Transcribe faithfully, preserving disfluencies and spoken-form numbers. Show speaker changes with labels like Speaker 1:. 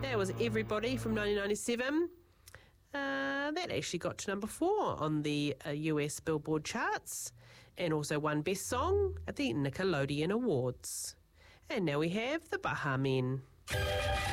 Speaker 1: That was Everybody from nineteen ninety-seven. Uh, that actually got to number four on the uh, U S Billboard charts and also won Best Song at the Nickelodeon Awards. And now we have the Baha Men.